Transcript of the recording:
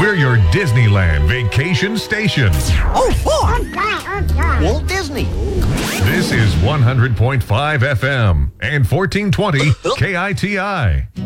We're your Disneyland vacation station. Oh, boy! Walt Disney. This is 100.5 FM and 1420 KITI.